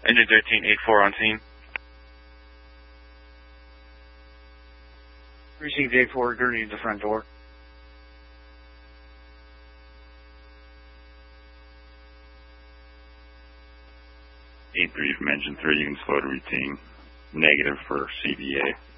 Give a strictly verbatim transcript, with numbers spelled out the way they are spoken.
Engine thirteen, eight four on scene. Received eight four, gurney to the front door. eight three from engine three, you can slow to routine. Negative for C V A.